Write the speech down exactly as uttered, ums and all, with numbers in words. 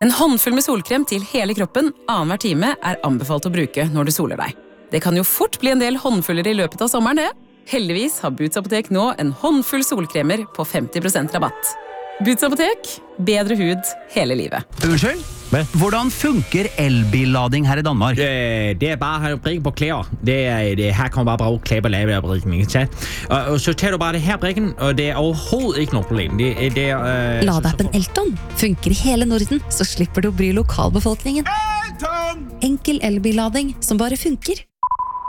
En håndfull med solkrem til hele kroppen annenhver time er anbefalt å bruke når du soler deg. Det kan jo fort bli en del håndfuller i løpet av sommeren, det. Heldigvis har Boots Apotek nå en håndfull solkremer på femti prosent rabatt. Boots Apotek, bedre hud hele livet. Unnskyld? Hvordan funker elbillading her i Danmark? Det, det er bare at have brikken på klæder. Det er, det, her kan man bare bruge klæber og lave brikken. Ikke? Og, og så tager du bare det her brikken, og det er overhovedet ikke noe problem. Det, det er, øh, Ladeappen Elton funker i hele Norden, så slipper du å bry lokalbefolkningen. Elton! Enkel elbillading som bare funker.